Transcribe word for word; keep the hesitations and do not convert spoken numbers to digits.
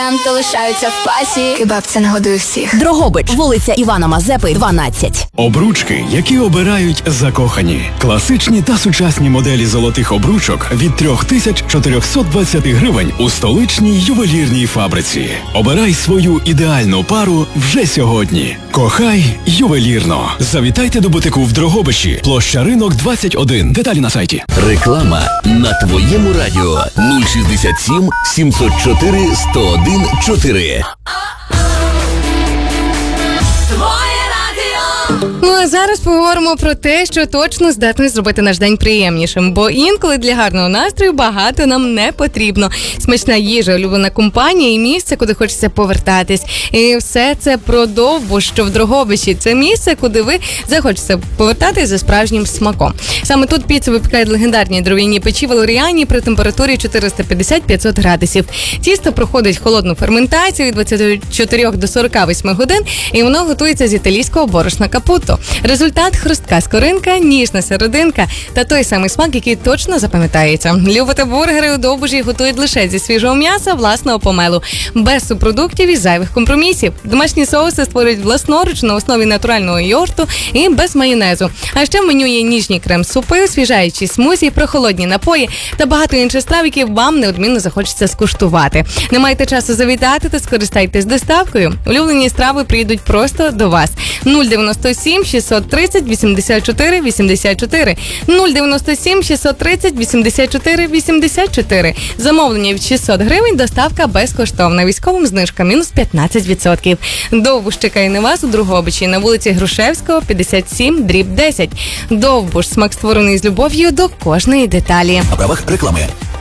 Там то лишаються в пасі. Кебаб – це нагодує всіх. Дрогобич, вулиця Івана Мазепи, дванадцять. Обручки, які обирають закохані. Класичні та сучасні моделі золотих обручок від три тисячі чотириста двадцять гривень у столичній ювелірній фабриці. Обирай свою ідеальну пару вже сьогодні. Кохай ювелірно. Завітайте до бутику в Дрогобичі. Площа Ринок, двадцять один. Деталі на сайті. Реклама на твоєму радіо. нуль шістдесят сім сімсот чотири сто один чотири. Ну а зараз поговоримо про те, що точно здатне зробити наш день приємнішим, бо інколи для гарного настрою багато нам не потрібно. Смачна їжа, улюблена компанія і місце, куди хочеться повертатись. І все це про Довбуш, що в Дрогобичі. Це місце, куди ви захочеться повертатись за справжнім смаком. Саме тут піцу випікають легендарні дров'яні печі Валеріані при температурі чотириста п'ятдесят - п'ятсот градусів. Тісто проходить холодну ферментацію від двадцяти чотирьох до сорока восьми годин, і воно готується з італійського борошна капуто. Результат – хрустка скоринка, ніжна серединка та той самий смак, який точно запам'ятається. Любите бургери у Довбужі готують лише зі свіжого м'яса власного помелу, без субпродуктів і зайвих компромісів. Домашні соуси створюють власноруч на основі натурального йогурту і без майонезу. А ще в меню є ніжні крем-супи, освіжаючі смузі, прохолодні напої та багато інших страв, які вам неодмінно захочеться скуштувати. Не маєте часу завітати, то скористайтесь доставкою. Улюблені страви приїдуть просто до вас. нуль дев'яносто сім шістсот тридцять вісімдесят чотири вісімдесят чотири нуль дев'яносто сім шістсот тридцять вісімдесят чотири вісімдесят чотири. Замовлення від шістсот гривень, доставка безкоштовна. Військовим знижка мінус п'ятнадцять відсотків. Довбуш чекає на вас у Дрогобичі на вулиці Грушевського, п'ятдесят сім дріб десять. Довбуш – смак створений з любов'ю до кожної деталі. На правах реклами.